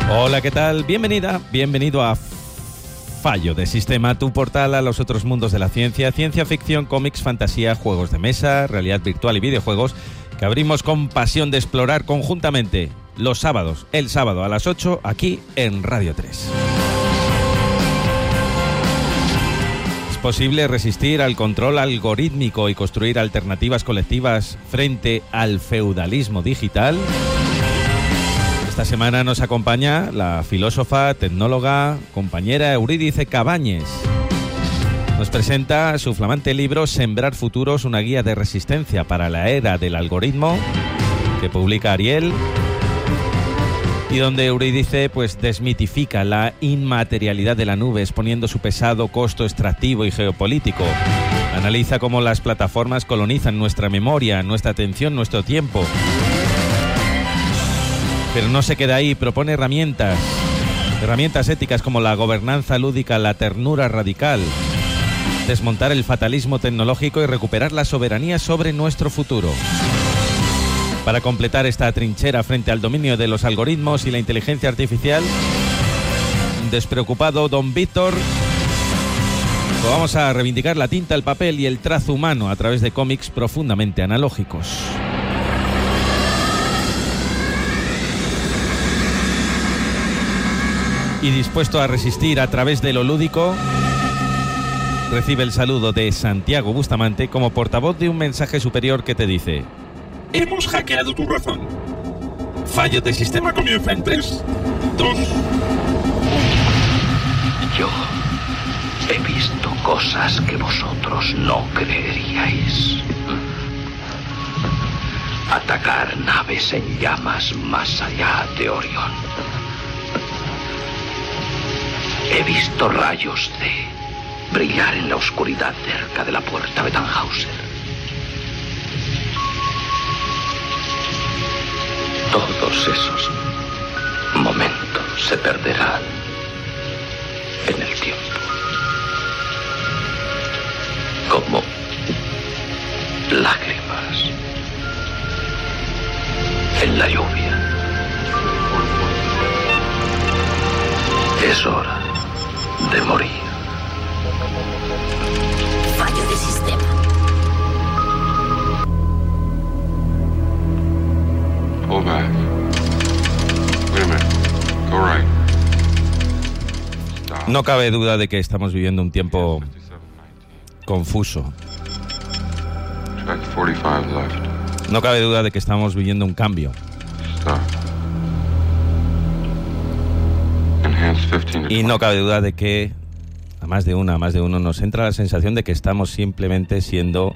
Hola, ¿qué tal? Bienvenida, bienvenido a Fallo de Sistema, tu portal a los otros mundos de la ciencia, ciencia ficción, cómics, fantasía, juegos de mesa, realidad virtual y videojuegos que abrimos con pasión de explorar conjuntamente los sábados, el sábado a las 8, aquí en Radio 3. ¿Es posible resistir al control algorítmico y construir alternativas colectivas frente al feudalismo digital? Esta semana nos acompaña la filósofa, tecnóloga, compañera Eurídice Cabañes. Nos presenta su flamante libro Sembrar Futuros, una guía de resistencia para la era del algoritmo, que publica Ariel, y donde Eurídice desmitifica la inmaterialidad de la nube, exponiendo su pesado costo extractivo y geopolítico. Analiza cómo las plataformas colonizan nuestra memoria, nuestra atención, nuestro tiempo. Pero no se queda ahí, propone herramientas éticas como la gobernanza lúdica, la ternura radical, desmontar el fatalismo tecnológico y recuperar la soberanía sobre nuestro futuro. Para completar esta trinchera frente al dominio de los algoritmos y la inteligencia artificial, un despreocupado don Víctor, vamos a reivindicar la tinta, el papel y el trazo humano a través de cómics profundamente analógicos. Y dispuesto a resistir a través de lo lúdico, recibe el saludo de Santiago Bustamante como portavoz de un mensaje superior que te dice: hemos hackeado tu razón. Fallo de sistema comienza en 3, 2... Yo he visto cosas que vosotros no creeríais. Atacar naves en llamas más allá de Orión. He visto rayos de brillar en la oscuridad cerca de la puerta de Tannhauser. Todos esos momentos se perderán en el tiempo. Como lágrimas en la lluvia. Es hora de morir. Fallo de sistema. Hold back. Wait a minute. Go right. Stop. No cabe duda de que estamos viviendo un tiempo 5719. confuso. Track 45 left. No cabe duda de que estamos viviendo un cambio. Stop. Enhance 15 to Y no 20. cabe duda de que a más de uno nos entra la sensación de que estamos simplemente siendo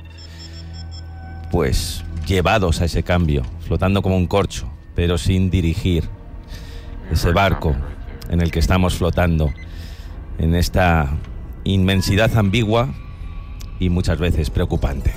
llevados a ese cambio, flotando como un corcho, pero sin dirigir ese barco en el que estamos flotando en esta inmensidad ambigua y muchas veces preocupante.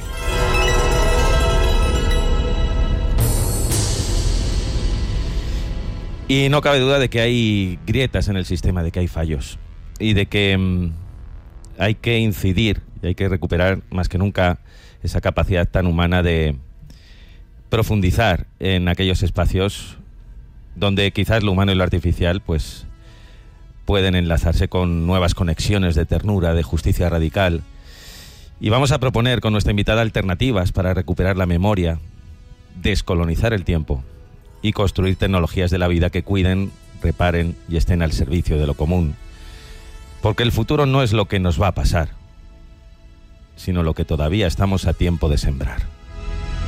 Y no cabe duda de que hay grietas en el sistema, de que hay fallos y de que hay que incidir y hay que recuperar más que nunca esa capacidad tan humana de profundizar en aquellos espacios donde quizás lo humano y lo artificial pueden enlazarse con nuevas conexiones de ternura, de justicia radical. Y vamos a proponer con nuestra invitada alternativas para recuperar la memoria, descolonizar el tiempo y construir tecnologías de la vida que cuiden, reparen y estén al servicio de lo común. Porque el futuro no es lo que nos va a pasar, sino lo que todavía estamos a tiempo de sembrar.